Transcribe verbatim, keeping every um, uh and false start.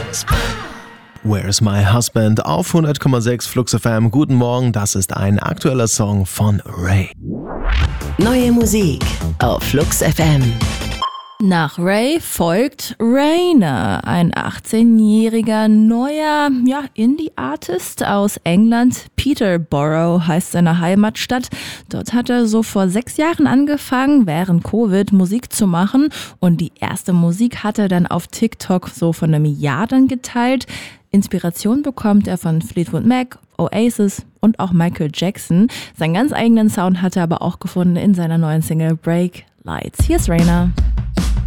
Where's My Husband auf hundert Komma sechs Flux F M. Guten Morgen, das ist ein aktueller Song von Ray. Neue Musik auf Flux F M. Nach Ray folgt Rainer, ein achtzehnjähriger neuer ja, Indie-Artist aus England. Peterborough heißt seine Heimatstadt. Dort hat er so vor sechs Jahren angefangen, während Covid Musik zu machen. Und die erste Musik hat er dann auf TikTok so von einem Jahr dann geteilt. Inspiration bekommt er von Fleetwood Mac, Oasis und auch Michael Jackson. Seinen ganz eigenen Sound hat er aber auch gefunden in seiner neuen Single Break Lights. Hier ist Rainer.